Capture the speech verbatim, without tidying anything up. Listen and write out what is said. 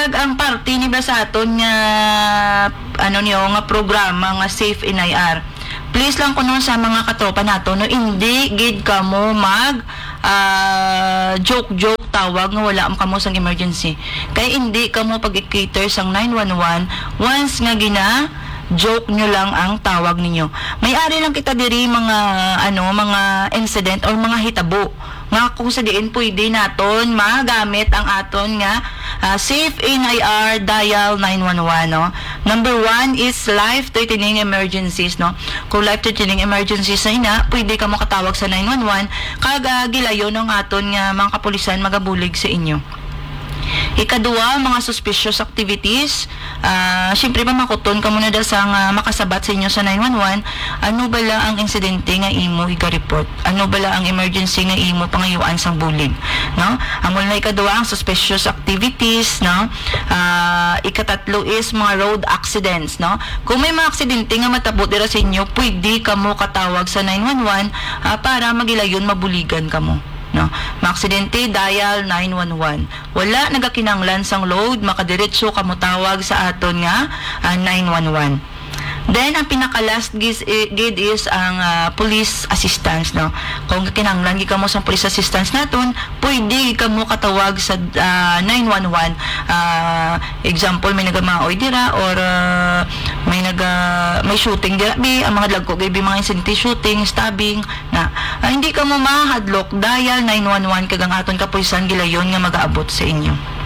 Kag ang party ni ba sa aton nga ano niyo nga programa nga Safe in I R. Please lang kuno sa mga katropa nato no hindi gid kamo mag uh, joke joke tawag nga wala am kamo sang emergency. Kay hindi kamo pag-cater sang nine one one once nga gina joke nyo lang ang tawag ninyo. May-ari lang kita diri mga ano mga incident or mga hitabo nga kung sa diin pwede naton magamit ang aton nga uh, Safe in I R dial nine one one no. Number one is life threatening emergencies no. Kung life threatening emergencies na ina, pwede ka mo katawag sa nine one one kag uh, gilayon ng aton nga mga kapulisan magabulig sa inyo. Ikaduha, mga suspicious activities. Uh, Siyempre pa makuton ka muna da sa uh, makasabat sa inyo sa nine one one. Ano bala ang insidente nga imo ika-report? Ano bala ang emergency nga imo pangayuan sang bulig? No? Amol na ikaduha ang suspicious activities, no? Uh, ikatatlo is mga road accidents, no? Kung may mga aksidente nga matabot dira sa inyo, pwede ka mo katawag sa nine one one uh, para magilayon mabuligan ka mo. No, maaksidente dial nine one one. Wala nagakinanglan sang load, makadiretso kamo tawag sa aton nga uh, nine one one. Then ang pinaka last gid is ang uh, police assistance no. Kung kinahanglan gi kamo sa police assistance naton, pwede kamo katawag sa uh, nine one one. Uh, example may nagamaoy dira or uh, may naga may shooting dira bi ang mga dagko gay mga incident shooting, stabbing na uh, hindi kamo mahadlok dial nine one one kag ang aton kapulisan gilayon nga magaabot sa inyo.